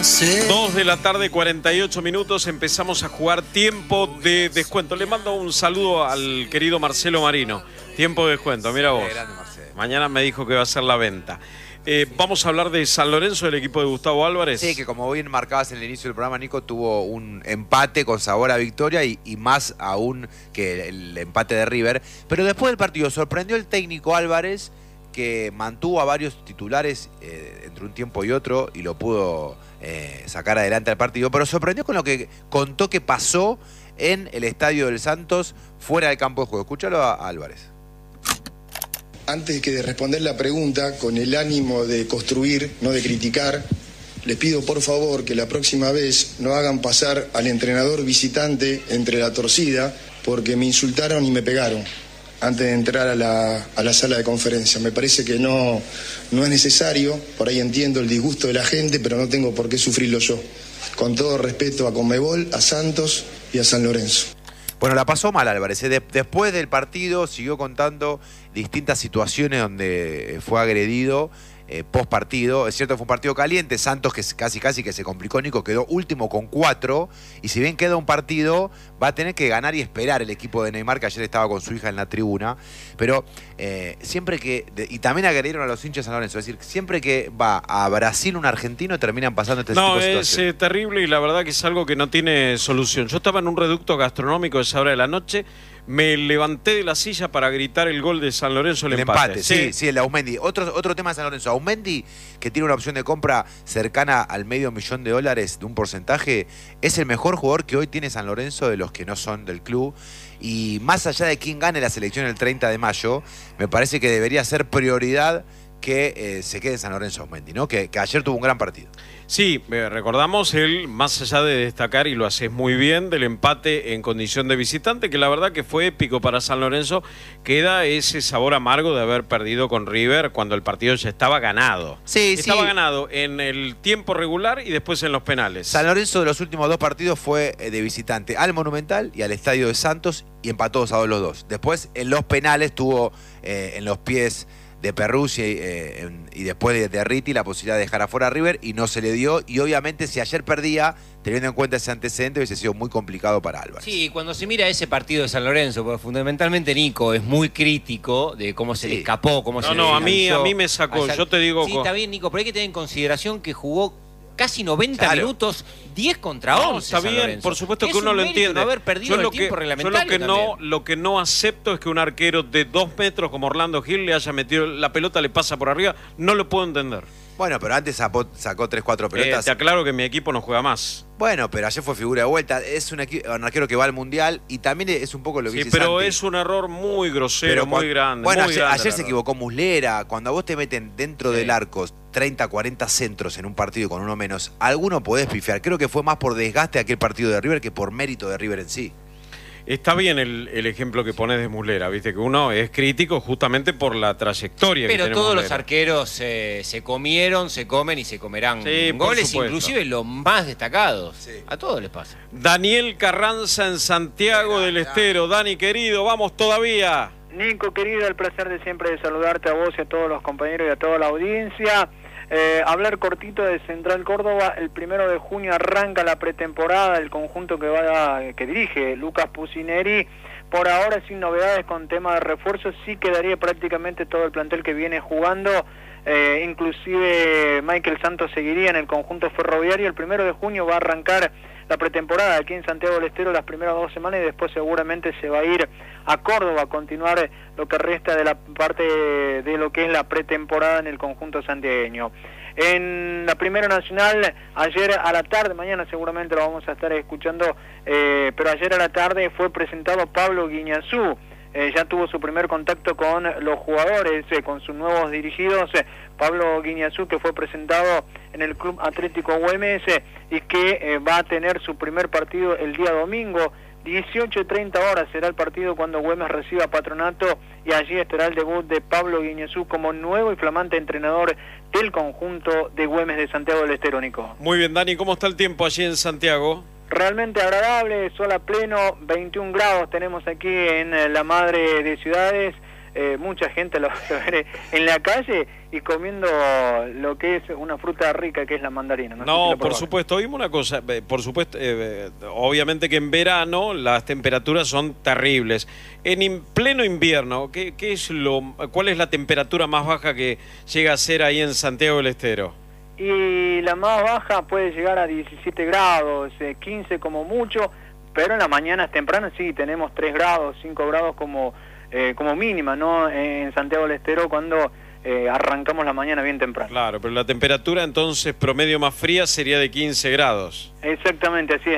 2 de la tarde, 48 minutos, empezamos a jugar tiempo de descuento. Le mando un saludo al querido Marcelo Marino. Tiempo de descuento, mira vos. Mañana me dijo que va a ser la venta. Vamos a hablar de San Lorenzo, del equipo de Gustavo Álvarez. Sí, que como bien marcabas en el inicio del programa, Nico, tuvo un empate con sabor a victoria y más aún que el empate de River. Pero después del partido sorprendió el técnico Álvarez, que mantuvo a varios titulares entre un tiempo y otro y lo pudo sacar adelante al partido. Pero sorprendió con lo que contó que pasó en el Estadio del Santos fuera del campo de juego. Escúchalo a Álvarez. Antes que de responder la pregunta, con el ánimo de construir, no de criticar, les pido por favor que la próxima vez no hagan pasar al entrenador visitante entre la torcida, porque me insultaron y me pegaron antes de entrar a la sala de conferencia. Me parece que no es necesario, por ahí entiendo el disgusto de la gente, pero no tengo por qué sufrirlo yo. Con todo respeto a Conmebol, a Santos y a San Lorenzo. Bueno, la pasó mal Álvarez. Después del partido siguió contando distintas situaciones donde fue agredido post partido. Es cierto que fue un partido caliente. Santos, que casi que se complicó, Nico, quedó último con 4. Y si bien queda un partido, va a tener que ganar y esperar el equipo de Neymar, que ayer estaba con su hija en la tribuna. Pero siempre que... y también agredieron a los hinchas de San Lorenzo. Es decir, siempre que va a Brasil un argentino, terminan pasando este tipo de situaciones. No, es terrible y la verdad que es algo que no tiene solución. Yo estaba en un reducto gastronómico a esa hora de la noche. Me levanté de la silla para gritar el gol de San Lorenzo, el empate. Sí, el Aumendi. Otro tema de San Lorenzo. Aumendi, que tiene una opción de compra cercana al $500,000 de un porcentaje, es el mejor jugador que hoy tiene San Lorenzo de los que no son del club. Y más allá de quién gane la selección el 30 de mayo, me parece que debería ser prioridad que se quede en San Lorenzo Aumendi, ¿no? Que ayer tuvo un gran partido. Sí, recordamos él, más allá de destacar, y lo haces muy bien, del empate en condición de visitante, que la verdad que fue épico para San Lorenzo, queda ese sabor amargo de haber perdido con River cuando el partido ya estaba ganado. Estaba ganado en el tiempo regular y después en los penales. San Lorenzo de los últimos 2 partidos fue de visitante al Monumental y al Estadio de Santos y empató 2-2 los dos. Después en los penales tuvo en los pies de Perruzzi y después de Ritti la posibilidad de dejar afuera a River y no se le dio. Y obviamente si ayer perdía, teniendo en cuenta ese antecedente, hubiese sido muy complicado para Álvarez. Sí, cuando se mira ese partido de San Lorenzo, porque fundamentalmente Nico es muy crítico de cómo se le escapó, cómo se le a mí me sacó, yo te digo... Sí, está bien, Nico, pero hay que tener en consideración que jugó casi 90 minutos, 10 contra 11. Está bien, Lorenzo. por supuesto que uno lo entiende. No haber perdido el tiempo reglamentario. Lo que no acepto es que un arquero de 2 metros como Orlando Gil le haya metido la pelota, le pasa por arriba. No lo puedo entender. Bueno, pero antes sacó 3-4 pelotas. Te aclaro que mi equipo no juega más. Bueno, pero ayer fue figura de vuelta. Es un arquero que va al Mundial y también es un poco lo que dice pero Santi. Es un error muy grosero, muy grande. Bueno, muy ayer se equivocó Muslera. Cuando a vos te meten dentro del arco 30, 40 centros en un partido con uno menos, alguno podés pifiar. Creo que fue más por desgaste aquel partido de River que por mérito de River en sí. Está bien el ejemplo que pones de Muslera, viste que uno es crítico justamente por la trayectoria que tiene Pero todos Muslera. los arqueros se comieron, se comen y se comerán goles, inclusive los más destacados. Sí. A todos les pasa. Daniel Carranza en Santiago del Estero. Dani, querido, vamos todavía. Nico, querido, el placer de siempre de saludarte a vos y a todos los compañeros y a toda la audiencia. Hablar cortito de Central Córdoba. El 1 de junio arranca la pretemporada del conjunto que dirige Lucas Pusineri. Por ahora sin novedades con tema de refuerzos, sí quedaría prácticamente todo el plantel que viene jugando. Inclusive Michael Santos seguiría en el conjunto ferroviario. El 1 de junio va a arrancar la pretemporada aquí en Santiago del Estero las primeras 2 semanas y después seguramente se va a ir a Córdoba a continuar lo que resta de la parte de lo que es la pretemporada en el conjunto santiagueño. En la Primera Nacional, ayer a la tarde, mañana seguramente lo vamos a estar escuchando, pero ayer a la tarde fue presentado Pablo Guiñazú. Ya tuvo su primer contacto con los jugadores, con sus nuevos dirigidos, Pablo Guiñazú, que fue presentado en el Club Atlético Güemes y que va a tener su primer partido el día domingo. 18:30 horas será el partido cuando Güemes reciba Patronato y allí estará el debut de Pablo Guiñazú como nuevo y flamante entrenador del conjunto de Güemes de Santiago del Estero, Nico. Muy bien, Dani, ¿cómo está el tiempo allí en Santiago? Realmente agradable, sol a pleno, 21 grados tenemos aquí en la madre de ciudades. Mucha gente lo va a ver en la calle y comiendo lo que es una fruta rica que es la mandarina. No, si por supuesto, oímos una cosa, por supuesto, obviamente que en verano las temperaturas son terribles. En pleno invierno, ¿cuál es la temperatura más baja que llega a ser ahí en Santiago del Estero? Y la más baja puede llegar a 17 grados, 15 como mucho, pero en las mañanas tempranas sí tenemos 3 grados, 5 grados como mínima, ¿no? En Santiago del Estero cuando arrancamos la mañana bien temprano. Claro, pero la temperatura entonces promedio más fría sería de 15 grados. Exactamente, así es.